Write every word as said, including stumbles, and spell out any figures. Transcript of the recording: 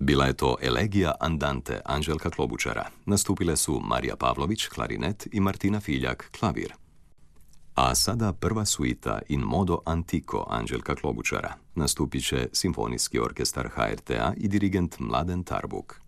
Bila je to Elegija Andante Anđelka Klobučara. Nastupile su Marija Pavlović, klarinet i Martina Filjak, klavir. A sada prva suita In modo antico Anđelka Klobučara. Nastupit će Simfonijski orkestar H R T-a i dirigent Mladen Tarbuk.